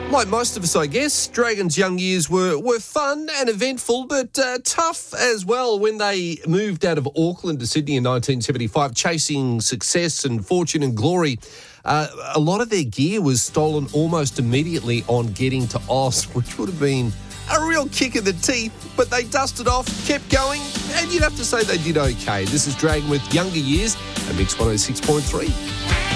Like most of us, I guess, Dragons' young years were fun and eventful, but tough as well when they moved out of Auckland to Sydney in 1975, chasing success and fortune and glory. A lot of their gear was stolen almost immediately on getting to Oz, which would have been a real kick in the teeth, but they dusted off, kept going, and you'd have to say they did okay. This is Dragon with Younger Years at Mix 106.3.